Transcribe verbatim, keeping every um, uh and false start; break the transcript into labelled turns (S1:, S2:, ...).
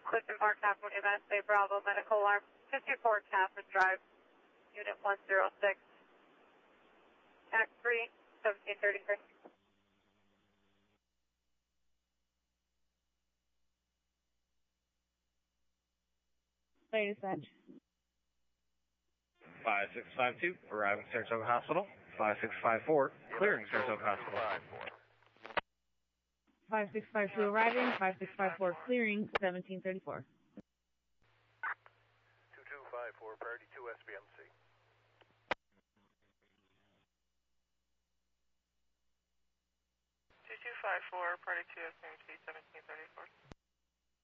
S1: Clifton Park, Capitol, U S A, Bravo, medical alarm, fifty-four Catherine Drive, unit one zero six, Act three, seventeen thirty-three.
S2: Clear dispatch.
S3: five six five two, arriving Saratoga Hospital. five six five four, clearing Saratoga Hospital.
S2: five six five two arriving, five six five four clearing, seventeen thirty-four.
S4: two two five four, priority two S B M C.
S5: two two five four, priority two S B M C, seventeen thirty-four.